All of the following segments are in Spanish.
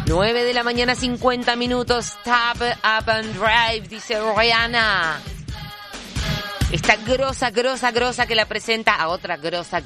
9 de la mañana, 50 minutos. Stop up and drive, dice Rihanna. Esta grosa que la presenta a otra grosa.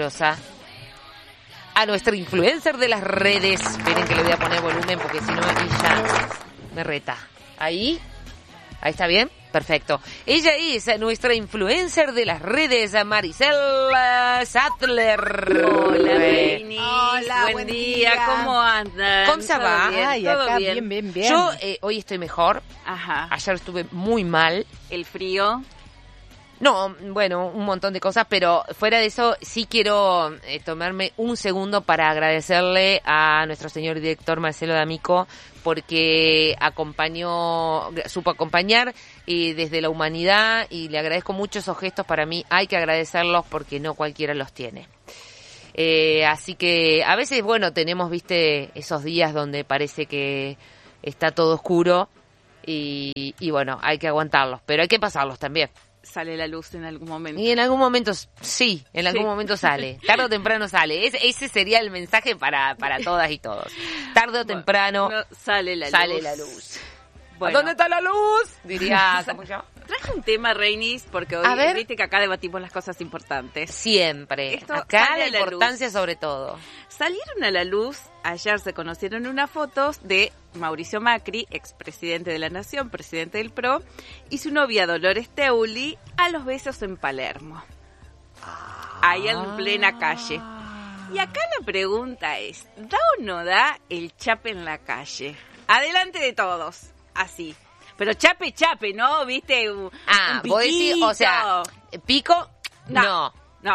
A nuestra influencer de las redes. Esperen que le voy a poner volumen porque si no ella me reta. ¿Ahí está bien? Perfecto. Ella es nuestra influencer de las redes, Maricela Sattler. Hola, Reini. Hola, buen día. ¿Cómo andan? ¿Cómo se va? Ay, ¿Todo acá bien? bien. Yo hoy estoy mejor. Ajá. Ayer estuve muy mal. El frío. No, bueno, un montón de cosas, pero fuera de eso sí quiero tomarme un segundo para agradecerle a nuestro señor director Marcelo D'Amico porque supo acompañar desde la humanidad y le agradezco mucho esos gestos. Para mí hay que agradecerlos porque no cualquiera los tiene. Así que a veces, bueno, tenemos, viste, esos días donde parece que está todo oscuro y bueno, hay que aguantarlos, pero hay que pasarlos también. Sale la luz en algún momento. Y en algún momento, sí, algún momento sale. Tarde o temprano sale. Ese sería el mensaje para todas y todos. Tarde o temprano sale la luz. Bueno. ¿Dónde está la luz? Diría, ¿cómo se llama? Traje un tema, Reinis, porque hoy viste que acá debatimos las cosas importantes. Siempre. Esto acá la importancia sobre todo. Salieron a la luz, ayer se conocieron unas fotos de Mauricio Macri, expresidente de la Nación, presidente del PRO, y su novia Dolores Teuli a los besos en Palermo. Ahí en plena calle. Y acá la pregunta es, ¿da o no da el chape en la calle? Adelante de todos, así. Pero chape, ¿no? ¿Viste? Un vos decís, o sea, pico, no.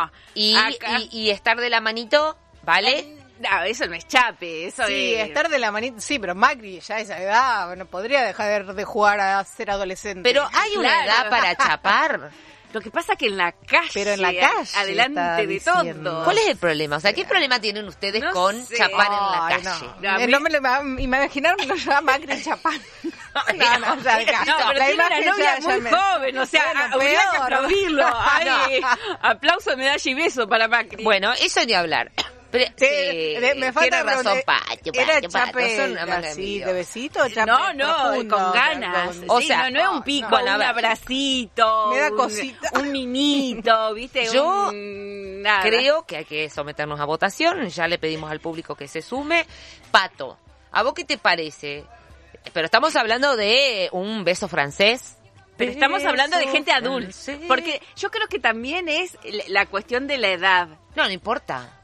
Y estar de la manito, ¿vale? No, eso no es chape, eso sí, es... estar de la manita, sí, pero Macri ya a esa edad no podría dejar de jugar a ser adolescente. Pero hay una edad para chapar. Lo que pasa que en la calle, pero en la calle adelante de todo. ¿Cuál es el problema? O sea, ¿qué problema tienen ustedes con chapar en la calle? No me lo imaginarme lo llama Macri chapando. No, pero tiene una novia muy joven, o sea, habría que aplaudirlo. Aplauso, medalla y beso para Macri. Bueno, eso ni hablar. Pero, me falta tiene razón, ¿era chape así, de besito o chape profundo, con ganas. O sea, no es un pico, un abracito, me da cosita. Un mimito, ¿viste? Yo creo que hay que someternos a votación, ya le pedimos al público que se sume. Pato, ¿a vos qué te parece? Pero estamos hablando de un beso francés. Pero estamos hablando de gente adulta, porque yo creo que también es la cuestión de la edad. No importa.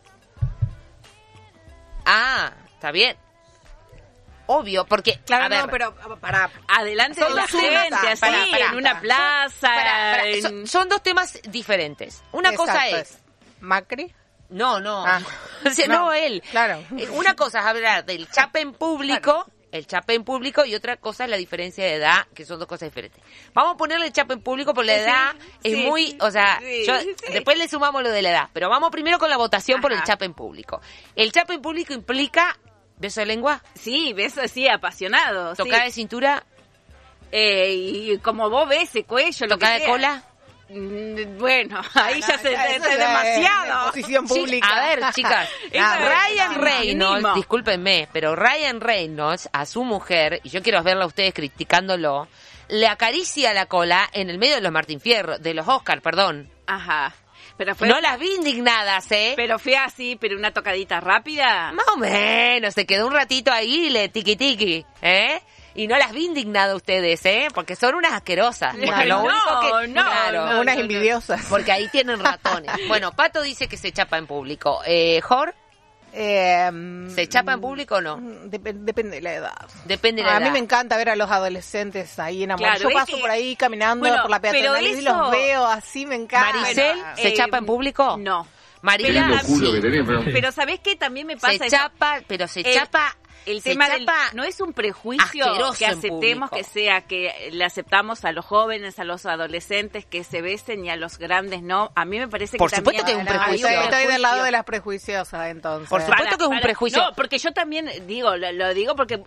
Está bien. Obvio, porque... Claro, a ver, no, pero para adelante de la gente, así, en una plaza... Son dos temas diferentes. Una cosa es... ¿Macri? No. O sea, no él. Claro. Una cosa es hablar del chape en público... Claro. El chape en público y otra cosa es la diferencia de edad, que son dos cosas diferentes. Vamos a ponerle el chape en público por la edad, es muy, o sea, después le sumamos lo de la edad, pero vamos primero con la votación por el chape en público. El chape en público implica beso de lengua. Sí, beso así, apasionado. Tocada de cintura. Y como vos ves ese cuello, tocada de cola. Bueno, ahí ya se es demasiado. Posición pública. Sí, a ver, chicas, Ryan Reynolds, discúlpenme, pero Ryan Reynolds a su mujer, y yo quiero verla a ustedes criticándolo, le acaricia la cola en el medio de los Martín Fierro, de los Oscar, perdón. Ajá. Pero no las vi indignadas, Pero fue así, pero una tocadita rápida. Más o menos, se quedó un ratito ahí, le tiqui, Y no las vi indignadas ustedes, porque son unas asquerosas. Porque unas envidiosas. Porque ahí tienen ratones. Bueno, Pato dice que se chapa en público. ¿Jor? ¿Se chapa en público o no? Depende de la edad. Depende de la edad. A mí me encanta ver a los adolescentes ahí enamorados. Yo paso por ahí caminando por la peatonal y los veo así, me encanta. ¿Maricel se chapa en público? No. María, pero ¿sabés qué? También me pasa se chapa. El tema no es un prejuicio que aceptemos que sea, que le aceptamos a los jóvenes, a los adolescentes que se besen y a los grandes no. A mí me parece por que supuesto también que es un prejuicio. Estoy del lado de las prejuiciosas, entonces. Por supuesto que es un prejuicio. No, porque yo también lo digo porque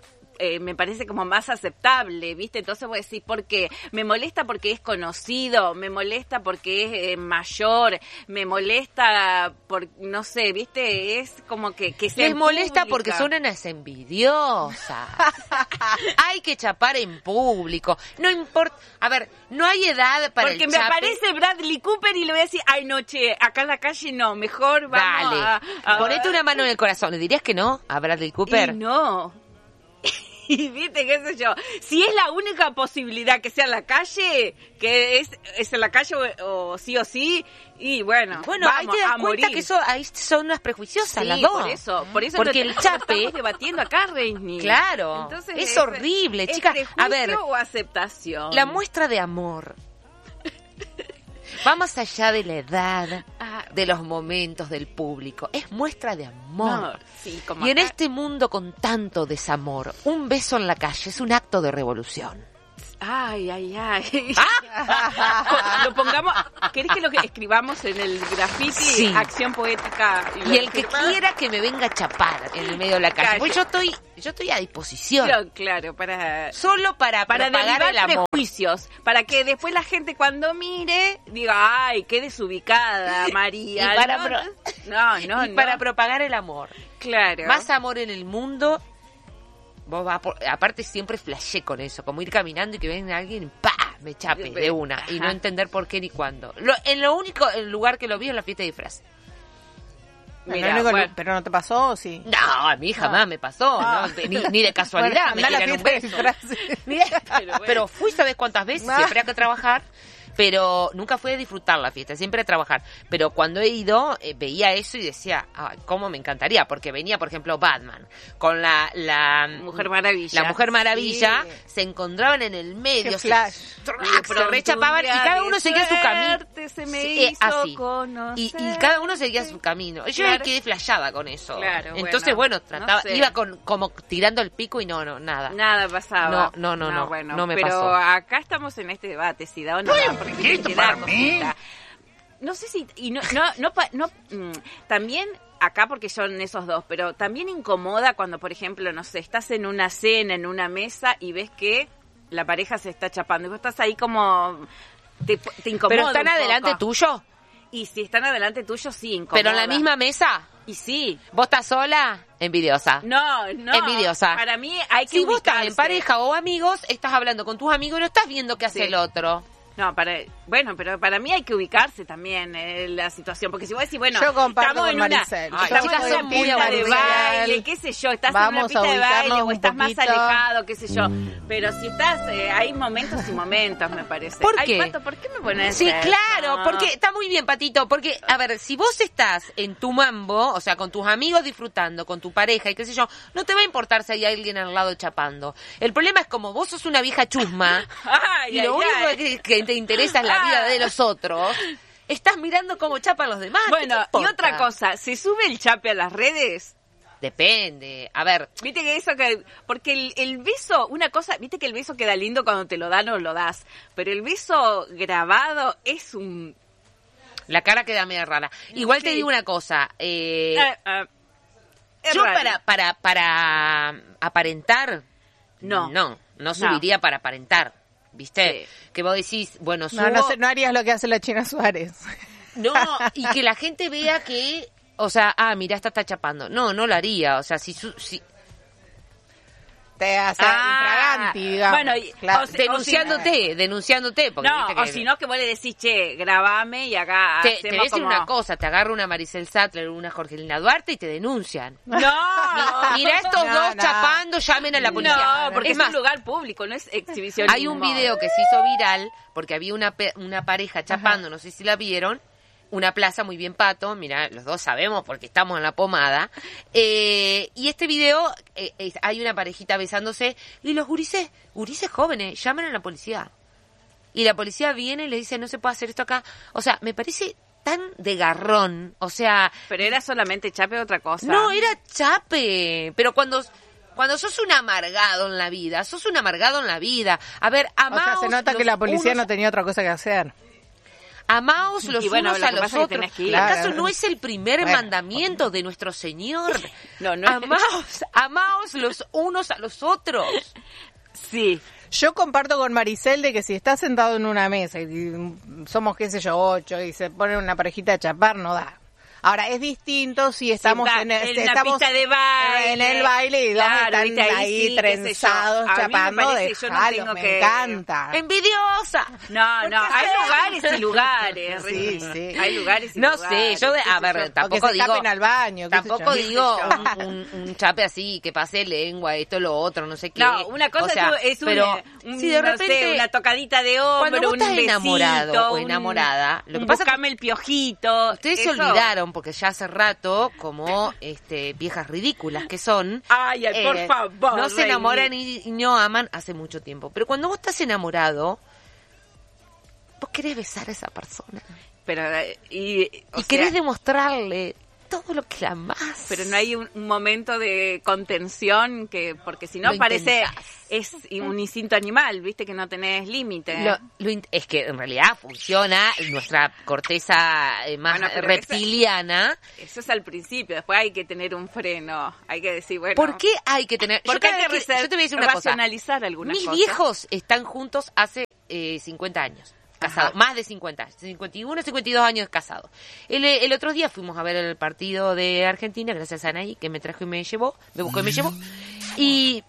me parece como más aceptable, ¿viste? Entonces vos decís, ¿por qué? Me molesta porque es conocido, me molesta porque es mayor, me molesta por, no sé, ¿viste? Es como que sea les molesta pública. Porque son unas envidiosas. Hay que chapar en público. No importa, a ver, no hay edad para porque el me chape. aparece Bradley Cooper y le voy a decir, ay, no, che, acá en la calle no, mejor vamos a ponete una mano en el corazón. ¿Le dirías que no a Bradley Cooper? Y no. Y viste, qué sé yo, si es la única posibilidad que sea en la calle, que es en la calle o sí, y bueno, ahí te das cuenta morir. que ahí son unas prejuiciosas sí, las dos. Por eso porque el chape estamos debatiendo acá, Reini. Claro. Entonces, es horrible, chicas. A ver, o aceptación. La muestra de amor va más allá de la edad, de los momentos del público. Es muestra de amor. No, sí, como y en acá. este mundo con tanto desamor, un beso en la calle es un acto de revolución. Ay. Lo pongamos. ¿Querés que lo escribamos en el graffiti? Sí. Acción poética. Y el que quiera que me venga a chapar en el medio de la calle. Pues yo estoy a disposición. Claro, solo para propagar el amor. Prejuicios, para que después la gente cuando mire diga, ay, qué desubicada María. Para propagar el amor. Claro. Más amor en el mundo. Vos aparte siempre flashé con eso, como ir caminando y que venga alguien, ¡pah!, me chape de una. Ajá. Y no entender por qué ni cuándo. El lugar que lo vi es la fiesta de disfraz. Mira, ¿pero no te pasó o sí? No, a mí jamás me pasó, ¿no? Ni de casualidad. Bueno, me un beso. Pero fui, ¿sabes cuántas veces? Siempre hay que trabajar. Pero nunca fui a disfrutar la fiesta, siempre a trabajar. Pero cuando he ido, veía eso y decía, ay, cómo me encantaría, porque venía, por ejemplo, Batman con la Mujer Maravilla. La Mujer Maravilla, sí. Se encontraban en el medio, se rechapaban y cada uno seguía su camino. Así. Y cada uno seguía su camino. Yo me quedé flashada con eso. Claro, entonces, trataba, iba como tirando el pico y nada. Nada pasaba. No me pero pasó. Pero acá estamos en este debate, si da o no da. ¿Esto para mí? No sé si... Y no, también acá porque son esos dos, pero también incomoda cuando, por ejemplo, no sé, estás en una cena, en una mesa y ves que la pareja se está chapando. Y vos estás ahí como... Te incomoda. ¿Pero están adelante tuyo? Y si están adelante tuyo, sí, incomoda. ¿Pero en la misma mesa? Y sí. ¿Vos estás sola? Envidiosa. No. Envidiosa. Para mí hay que si vos ubicarse. estás en pareja o amigos, estás hablando con tus amigos y no estás viendo qué hace el otro. No, pero para mí hay que ubicarse también en la situación, porque si vos decís, bueno, yo comparto estamos en Maricel. Estamos en una pista de baile, qué sé yo, estás en una pista de baile o estás más alejado, qué sé yo, pero si estás, hay momentos y momentos, me parece. ¿Por qué? Ay, Pato, ¿por qué me pones Sí, eso? claro, porque está muy bien, Patito, porque, a ver, si vos estás en tu mambo, o sea, con tus amigos disfrutando, con tu pareja y qué sé yo, no te va a importar si hay alguien al lado chapando. El problema es como vos sos una vieja chusma y lo único que te interesa es la vida de los otros, estás mirando cómo chapan los demás. Bueno, y otra cosa, ¿se sube el chape a las redes? Depende, a ver. Viste que porque el beso, una cosa, viste que el beso queda lindo cuando te lo dan o lo das, pero el beso grabado es un... La cara queda media rara. Igual te digo una cosa, yo para aparentar, no subiría para aparentar. ¿Viste? Sí. Que vos decís, bueno, subo... No harías lo que hace la China Suárez. No, y que la gente vea que, o sea, mira, esta está chapando. No lo haría, o sea, si te hace infraganti, digamos. Bueno, claro. denunciándote. Porque no, o si no, que vos le decís, che, grabame y acá te voy a decir una cosa, te agarra una Maricel Sattler o una Jorgelina Duarte y te denuncian. No. Mira estos dos chapando, llamen a la policía. No, porque es un lugar público, no es exhibicionismo. Hay un video que se hizo viral porque había una pareja chapando, no sé si la vieron, una plaza muy bien, Pato, mira, los dos sabemos porque estamos en la pomada, y este video, hay una parejita besándose, y los gurises jóvenes, llaman a la policía, y la policía viene y le dice, no se puede hacer esto acá, o sea, me parece tan de garrón, o sea... ¿Pero era solamente chape o otra cosa? No, era chape, pero cuando sos un amargado en la vida, A ver, amaos... O sea, se nota que la policía no tenía otra cosa que hacer. Amaos los unos a los otros. ¿Acaso no es el primer mandamiento de nuestro Señor? No. Amaos los unos a los otros. Sí. Yo comparto con Maricel de que si estás sentado en una mesa y somos, qué sé yo, 8 y se pone una parejita a chapar, no da. Ahora, es distinto si estamos en la pista de baile. En el baile y claro, dos están ahí trenzados, chapando. Me encanta. ¡Envidiosa! No, hay lugares y lugares. Sí. Hay lugares y no lugares. Sé, yo, a ver, tampoco digo... al baño. Tampoco digo un chape así, que pase lengua, esto, lo otro, no sé qué. No, una cosa es si de repente, una tocadita de hombro, cuando vos estás un besito, enamorado o enamorada, lo que pasa es que el piojito. Ustedes se olvidaron, porque ya hace rato, como viejas ridículas que son, ay, por favor, no se enamoran y no aman hace mucho tiempo. Pero cuando vos estás enamorado, vos querés besar a esa persona. Pero querés demostrarle todo lo que la amás. Pero no hay un momento de contención, porque si no parece es un instinto animal, viste, que no tenés límite. Es que en realidad funciona nuestra corteza más reptiliana. Eso es al principio, después hay que tener un freno, hay que decir, bueno... ¿Por qué hay que tener...? Porque yo te voy a decir una racionalizar cosa. Algunas Mis cosas. viejos están juntos hace 50 años. Casados, más de 50, 51, 52 años casados. El otro día fuimos a ver el partido de Argentina, gracias a Anaí, que me trajo y me llevó, me buscó y me llevó. Y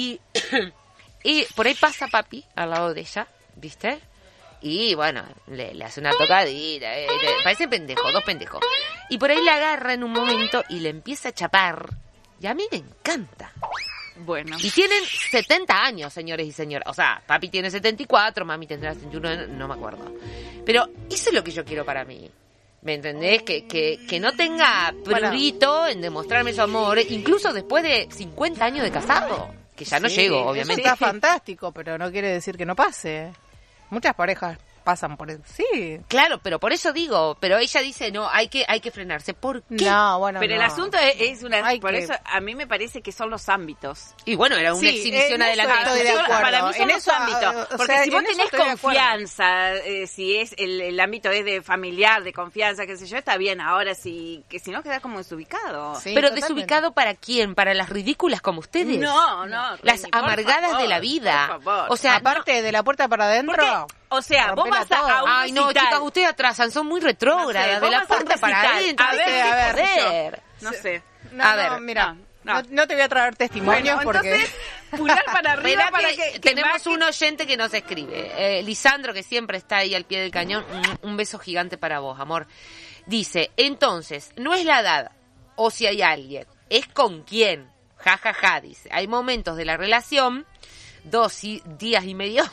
por ahí pasa papi al lado de ella, ¿viste? Y bueno, le hace una tocadita, parece pendejo, dos pendejos. Y por ahí la agarra en un momento y le empieza a chapar. Y a mí me encanta. Bueno. Y tienen 70 años, señores y señoras. O sea, papi tiene 74, mami tendrá 71, no me acuerdo. Pero eso es lo que yo quiero para mí. ¿Me entendés? Que no tenga prurito en demostrarme su amor, incluso después de 50 años de casado. Que ya no llego, obviamente. Eso está fantástico, pero no quiere decir que no pase. Muchas parejas pasan por eso. Sí. Claro, pero por eso digo, pero ella dice, no, hay que frenarse. ¿Por qué? No, bueno, pero el asunto es por eso a mí me parece que son los ámbitos. Y bueno, era una exhibición adelante. Para mí son los ámbitos. Porque si vos tenés confianza, si es el ámbito es de familiar, de confianza, qué sé yo, está bien. Ahora si no quedás como desubicado. Sí, pero totalmente. ¿desubicado para quién? ¿Para las ridículas como ustedes? No. Las amargadas de la vida. O sea, aparte de la puerta para adentro. O sea, vos vas a un ay, no, recital. chicas, ustedes atrasan, son muy retrógradas, de la puerta para adentro. A ver, no sé. Mira, no te voy a traer testimonios porque... Entonces, pulgar para arriba para que tenemos un oyente que nos escribe. Lisandro, que siempre está ahí al pie del cañón, un beso gigante para vos, amor. Dice, entonces, no es la edad, o si hay alguien, es con quién. Ja, ja, ja, dice. Hay momentos de la relación, 2 días y medio...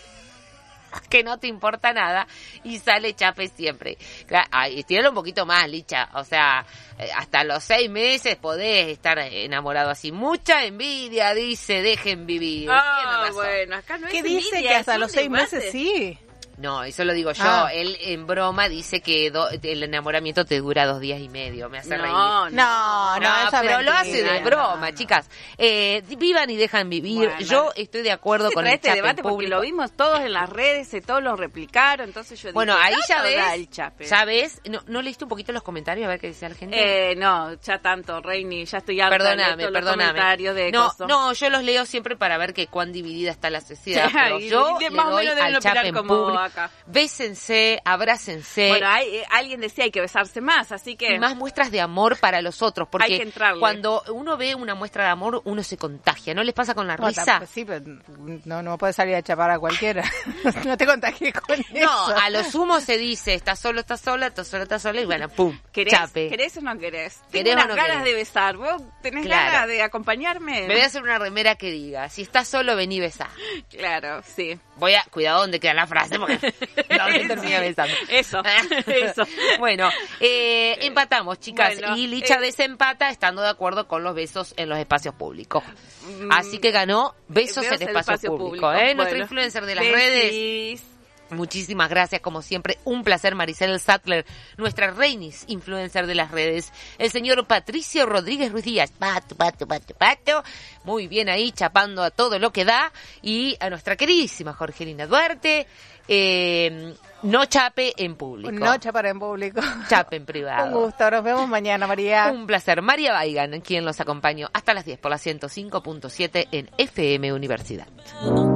que no te importa nada y sale chape siempre. Ay, estíralo un poquito más, Licha. O sea, hasta los 6 meses podés estar enamorado así. Mucha envidia, dice, dejen vivir. Bueno, acá no es envidia. ¿Qué dice que hasta los 6 meses sí? No, eso lo digo yo. Él en broma dice que el enamoramiento te dura 2 días y medio. Me hace reír. No, pero lo hace de broma, chicas. Vivan y dejan vivir. Bueno, yo estoy de acuerdo con este el debate porque lo vimos todos en las redes, todos lo replicaron, entonces yo bueno, dije, ahí ya el ves, ¿no leíste un poquito los comentarios a ver qué decía la gente? No, ya tanto, Reini, ya estoy harta perdóname. los comentarios de no, yo los leo siempre para ver cuán dividida está la sociedad, pero yo le más o doy menos al chape en público. Acá. Bésense, abrácense. Bueno, alguien decía hay que besarse más, así que... Y más muestras de amor para los otros, porque hay que entrarle. Cuando uno ve una muestra de amor, uno se contagia. ¿No les pasa con la risa? Sí, pero no puedes salir a chapar a cualquiera. No te contagies con eso. No, a lo sumo se dice, estás solo, estás sola, y bueno, pum, chape. ¿Querés o no querés? ¿Querés Tengo o no ganas querés? de besar. ¿Vos tenés ganas de acompañarme? Me voy a hacer una remera que diga, si estás solo, vení besá. Claro, sí. Cuidado donde queda la frase, porque no me termina besando. Eso. Bueno, empatamos, chicas, bueno, y Licha desempata estando de acuerdo con los besos en los espacios públicos. Así que ganó besos en espacios públicos. Bueno, nuestra influencer de las redes. Muchísimas gracias, como siempre, un placer, Maricel Sattler, nuestra reinis influencer de las redes, el señor Patricio Rodríguez Ruiz Díaz, pato, muy bien ahí, chapando a todo lo que da, y a nuestra queridísima Jorgelina Duarte, No chape en público. No chapar en público. Chape en privado. Un gusto, nos vemos mañana, María. Un placer. María Baigan, quien los acompañó hasta las 10 por la 105.7 en FM Universidad.